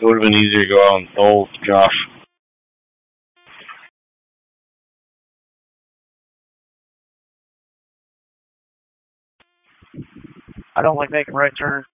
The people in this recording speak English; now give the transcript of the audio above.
It would have been easier to go out and throw Josh. I don't like making right turns.